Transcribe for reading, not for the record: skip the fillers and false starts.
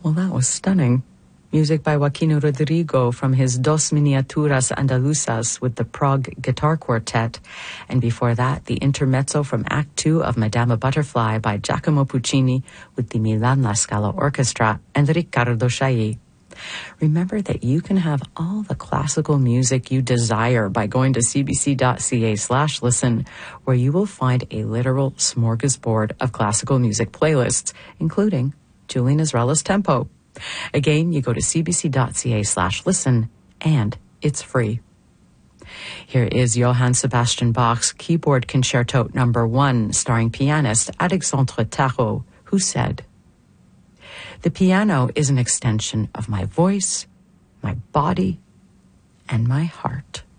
Well, that was stunning. Music by Joaquino Rodrigo from his Dos Miniaturas Andaluzas with the Prague Guitar Quartet. And before that, the intermezzo from Act 2 of Madama Butterfly by Giacomo Puccini with the Milan La Scala Orchestra and Riccardo Chailly. Remember that you can have all the classical music you desire by going to cbc.ca/listen, where you will find a literal smorgasbord of classical music playlists, including Julian Israela's Tempo. Again, you go to cbc.ca/listen, and it's free. Here is Johann Sebastian Bach's Keyboard Concerto No. 1, starring pianist Alexandre Tarot, who said, "The piano is an extension of my voice, my body, and my heart."